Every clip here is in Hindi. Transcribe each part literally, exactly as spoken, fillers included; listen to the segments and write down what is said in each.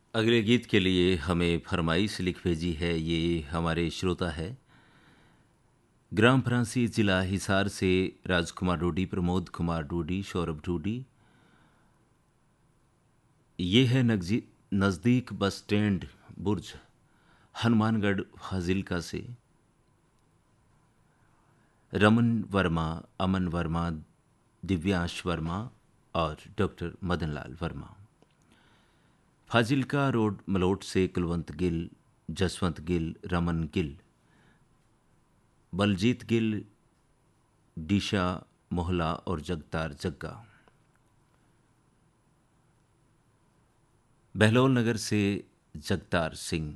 अगले गीत के लिए हमें फरमाइश लिख भेजी है। ये हमारे श्रोता है ग्राम फ्रांसी जिला हिसार से राजकुमार डोडी, प्रमोद कुमार डोडी, सौरभ डोडी। ये है नगजी नज़दीक बस स्टैंड बुर्ज, हनुमानगढ़ फाजिल्का से। रमन वर्मा, अमन वर्मा, दिव्यांश वर्मा और डॉक्टर मदनलाल वर्मा। फाजिल्का रोड मलोट से कुलवंत गिल, जसवंत गिल, रमन गिल, बलजीत गिल, डीशा मोहला और जगतार जग्गा। बहलोल नगर से जगतार सिंह।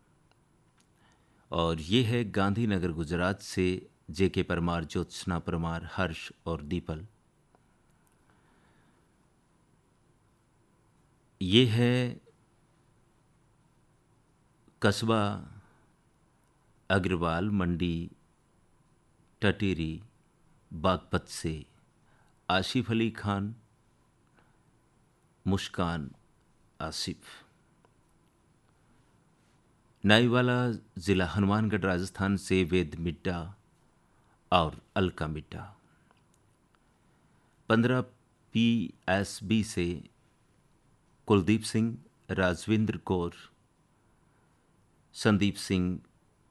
और ये है गांधीनगर गुजरात से जे के परमार, ज्योत्सना परमार, हर्ष और दीपल। ये है कस्बा अग्रवाल मंडी टटेरी बागपत से आसिफ अली खान, मुस्कान आसिफ। नाईवाला ज़िला हनुमानगढ़ राजस्थान से वेद मिड्डा और अलका मिड्डा। पंद्रह पी एस बी से कुलदीप सिंह, राजविंद्र कौर, संदीप सिंह।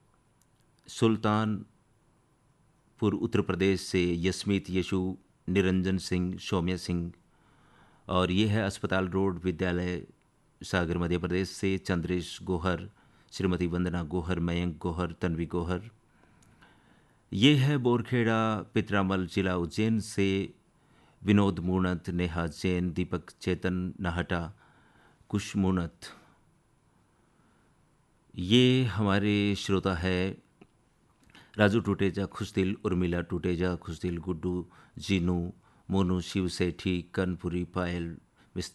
सुल्तानपुर उत्तर प्रदेश से यस्मीत यशु, निरंजन सिंह, सौम्या सिंह। और ये है अस्पताल रोड विद्यालय सागर मध्य प्रदेश से चंद्रेश गोहर, श्रीमती वंदना गोहर, मयंक गोहर, तन्वी गोहर। ये है बोरखेड़ा पितरामल जिला उज्जैन से विनोद मूणत, नेहा जैन, दीपक चेतन नाहटा, कुश मूणत। ये हमारे श्रोता है राजू टूटेजा खुशदिल, उर्मिला टूटेजा खुशदिल, गुड्डू, जीनू, मोनू, शिव सेठी, कनपुरी, पायल,